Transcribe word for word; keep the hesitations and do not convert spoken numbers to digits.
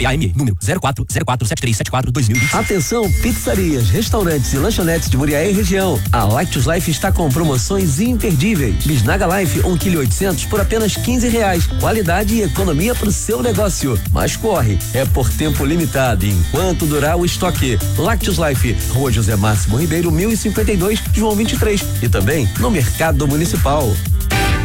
B A M, número zero quatro zero quatro sete três sete quatro dois mil e vinte. Atenção, pizzarias, restaurantes e lanchonetes de Muriaé e região. A Lactus Life está com promoções imperdíveis. Bisnaga Life, um quilo e oitocentos por apenas quinze reais. Qualidade e economia para o seu negócio. Mas corre, é por tempo limitado, enquanto durar o estoque. Lactus Life, Rua José Máximo Ribeiro, mil e cinquenta e dois, João vinte e três. E também no Mercado Municipal.